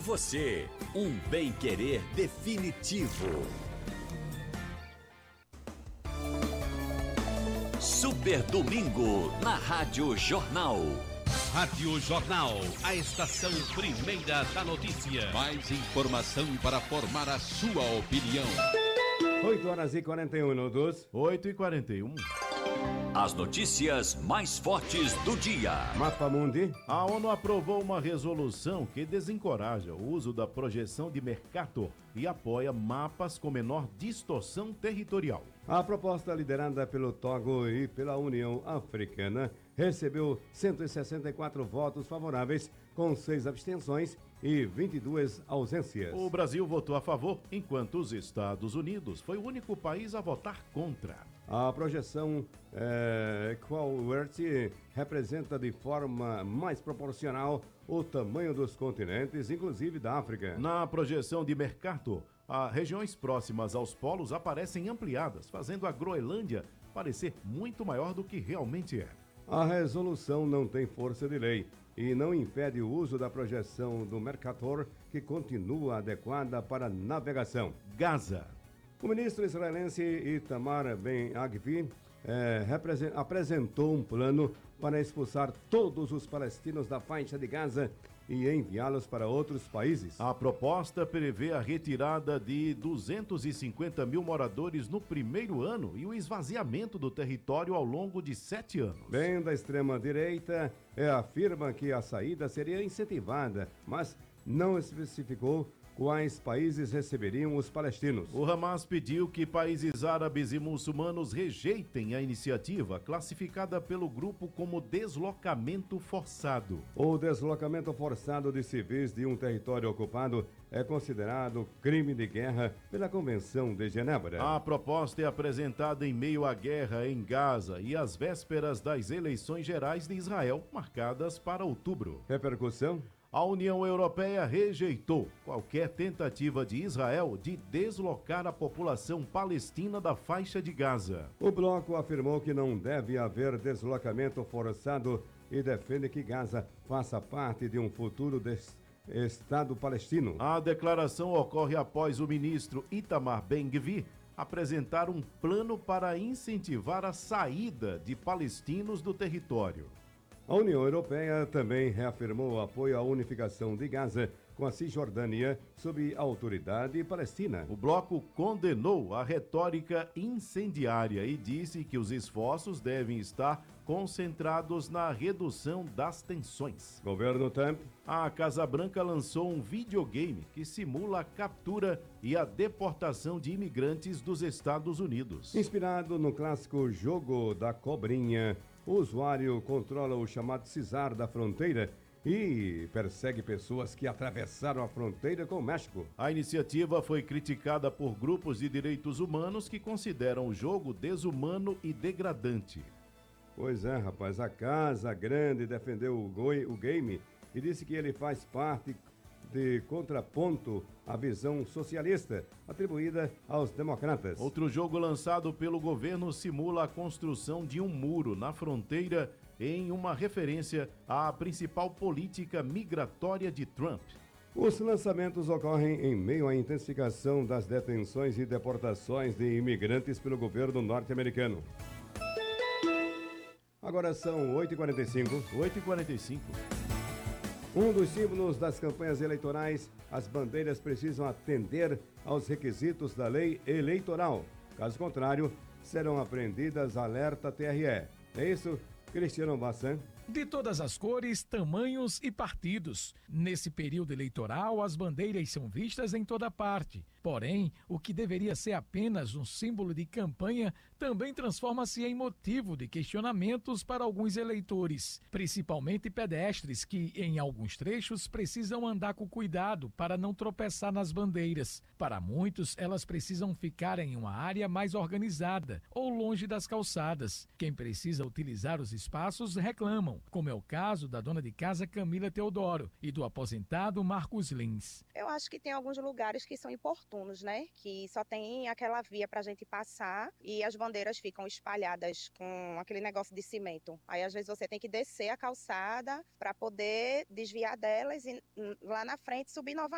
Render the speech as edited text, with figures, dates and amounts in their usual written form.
você, um bem-querer definitivo. Super Domingo, na Rádio Jornal. Rádio Jornal, a estação primeira da notícia. Mais informação para formar a sua opinião. 8h41 minutos. 8h41. As notícias mais fortes do dia. Mapa Mundi. A ONU aprovou uma resolução que desencoraja o uso da projeção de Mercator e apoia mapas com menor distorção territorial. A proposta, liderada pelo Togo e pela União Africana, recebeu 164 votos favoráveis, com 6 abstenções e 22 ausências. O Brasil votou a favor, enquanto os Estados Unidos foi o único país a votar contra. A projeção Equality representa de forma mais proporcional o tamanho dos continentes, inclusive da África. Na projeção de Mercator, as regiões próximas aos polos aparecem ampliadas, fazendo a Groenlândia parecer muito maior do que realmente é. A resolução não tem força de lei e não impede o uso da projeção do Mercator, que continua adequada para navegação. Gaza. O ministro israelense Itamar Ben-Gvir apresentou um plano para expulsar todos os palestinos da faixa de Gaza e enviá-los para outros países. A proposta prevê a retirada de 250 mil moradores no primeiro ano e o esvaziamento do território ao longo de 7 anos. Bem da extrema-direita afirma que a saída seria incentivada, mas não especificou quais países receberiam os palestinos. O Hamas pediu que países árabes e muçulmanos rejeitem a iniciativa, classificada pelo grupo como deslocamento forçado. O deslocamento forçado de civis de um território ocupado é considerado crime de guerra pela Convenção de Genebra. A proposta é apresentada em meio à guerra em Gaza e às vésperas das eleições gerais de Israel, marcadas para outubro. Repercussão? A União Europeia rejeitou qualquer tentativa de Israel de deslocar a população palestina da faixa de Gaza. O bloco afirmou que não deve haver deslocamento forçado e defende que Gaza faça parte de um futuro Estado palestino. A declaração ocorre após o ministro Itamar Ben-Gvir apresentar um plano para incentivar a saída de palestinos do território. A União Europeia também reafirmou o apoio à unificação de Gaza com a Cisjordânia sob autoridade palestina. O bloco condenou a retórica incendiária e disse que os esforços devem estar concentrados na redução das tensões. Governo Trump. A Casa Branca lançou um videogame que simula a captura e a deportação de imigrantes dos Estados Unidos. Inspirado no clássico jogo da cobrinha, o usuário controla o chamado Cisar da fronteira e persegue pessoas que atravessaram a fronteira com o México. A iniciativa foi criticada por grupos de direitos humanos que consideram o jogo desumano e degradante. Pois é, rapaz, a Casa Grande defendeu o game e disse que ele faz parte de contraponto à visão socialista atribuída aos democratas. Outro jogo lançado pelo governo simula a construção de um muro na fronteira em uma referência à principal política migratória de Trump. Os lançamentos ocorrem em meio à intensificação das detenções e deportações de imigrantes pelo governo norte-americano. Agora são 8h45. 8h45. Um dos símbolos das campanhas eleitorais, as bandeiras precisam atender aos requisitos da lei eleitoral. Caso contrário, serão apreendidas, alerta TRE. É isso, Cristiano Bassan? De todas as cores, tamanhos e partidos. Nesse período eleitoral, as bandeiras são vistas em toda parte. Porém, o que deveria ser apenas um símbolo de campanha também transforma-se em motivo de questionamentos para alguns eleitores, principalmente pedestres que, em alguns trechos, precisam andar com cuidado para não tropeçar nas bandeiras. Para muitos, elas precisam ficar em uma área mais organizada ou longe das calçadas. Quem precisa utilizar os espaços reclamam, como é o caso da dona de casa Camila Teodoro e do aposentado Marcos Lins. Eu acho que tem alguns lugares que são oportunos, né? Que só tem aquela via para a gente passar e as bandeiras ficam espalhadas com aquele negócio de cimento. Aí às vezes você tem que descer a calçada para poder desviar delas e lá na frente subir novamente.